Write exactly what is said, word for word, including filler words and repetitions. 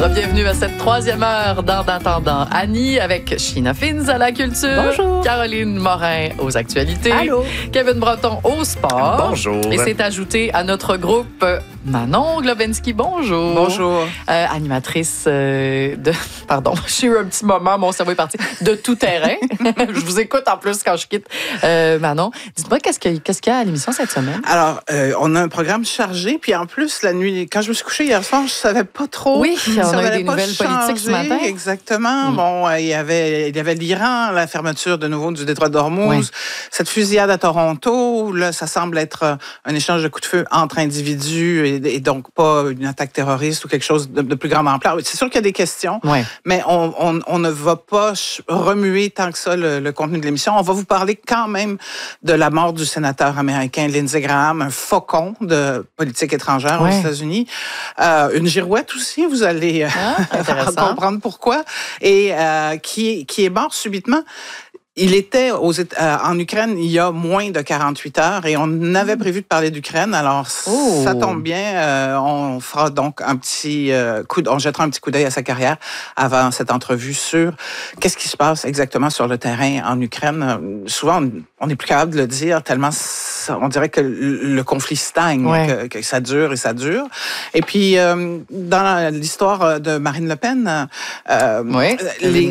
Bienvenue à cette troisième heure d'En attendant Annie avec Sheena Fins à la culture. Bonjour. Caroline Morin aux actualités. Allô. Kevin Breton au sport. Bonjour. Et c'est ajouté à notre groupe Manon Globensky. Bonjour. Bonjour. Euh, animatrice euh, de... Pardon, j'ai eu un petit moment, mon cerveau est parti. De tout terrain. Je vous écoute en plus quand je quitte. Euh, Manon, dites-moi, qu'est-ce qu'il qu'est-ce qu'il y a à l'émission cette semaine? Alors, euh, on a un programme chargé, puis en plus, la nuit, quand je me suis couchée hier soir, je savais pas trop. Oui, on ça a eu allait des pas nouvelles politiques ce changer. matin. Exactement. Mm. Bon, euh, il y avait, il y avait l'Iran, la fermeture de nouveau du détroit d'Ormuz, Oui. cette fusillade à Toronto, là, ça semble être un échange de coups de feu entre individus et, et donc pas une attaque terroriste ou quelque chose de, de plus grande ampleur. C'est sûr qu'il y a des questions, Oui. mais on, on, on ne va pas remuer tant que ça le, le contenu de l'émission. On va vous parler quand même de la mort du sénateur américain Lindsey Graham, un faucon de politique étrangère Ouais. aux États-Unis. Euh, une girouette aussi, vous allez euh, Ah, intéressant. comprendre pourquoi. Et euh, qui, qui est mort subitement. Il était aux, euh, en Ukraine il y a moins de quarante-huit heures et on avait prévu de parler d'Ukraine. Alors, Oh. ça tombe bien. Euh, on fera donc un petit euh, coup, d- on jettera un petit coup d'œil à sa carrière avant cette entrevue sur qu'est-ce qui se passe exactement sur le terrain en Ukraine. Euh, souvent, on n'est plus capable de le dire tellement ça, on dirait que le, le conflit stagne, Ouais. que, que ça dure et ça dure. Et puis, euh, dans l'histoire de Marine Le Pen, euh, Oui. les